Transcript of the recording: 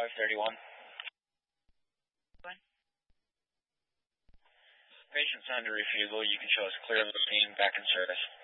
531. Patient's under refusal. You can show us clear of the scene, back in service.